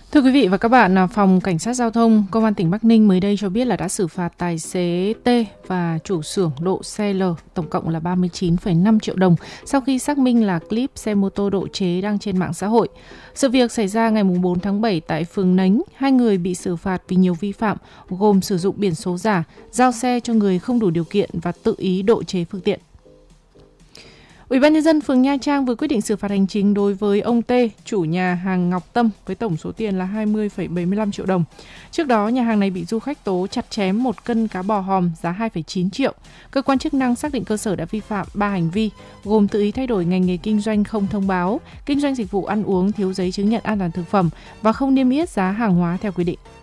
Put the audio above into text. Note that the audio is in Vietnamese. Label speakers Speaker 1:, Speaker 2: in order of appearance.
Speaker 1: Thưa quý vị và các bạn, Phòng Cảnh sát Giao thông Công an tỉnh Bắc Ninh mới đây cho biết là đã xử phạt tài xế T và chủ xưởng độ xe L tổng cộng là 39,5 triệu đồng sau khi xác minh là clip xe mô tô độ chế đăng trên mạng xã hội. Sự việc xảy ra ngày 4 tháng 7 tại phường Nánh. Hai người bị xử phạt vì nhiều vi phạm gồm sử dụng biển số giả, giao xe cho người không đủ điều kiện và tự ý độ chế phương tiện. Ủy ban nhân dân phường Nha Trang vừa quyết định xử phạt hành chính đối với ông T, chủ nhà hàng Ngọc Tâm với tổng số tiền là 20,75 triệu đồng. Trước đó, nhà hàng này bị du khách tố chặt chém 1 cân cá bò hòm giá 2,9 triệu. Cơ quan chức năng xác định cơ sở đã vi phạm 3 hành vi, gồm tự ý thay đổi ngành nghề kinh doanh không thông báo, kinh doanh dịch vụ ăn uống thiếu giấy chứng nhận an toàn thực phẩm và không niêm yết giá hàng hóa theo quy định.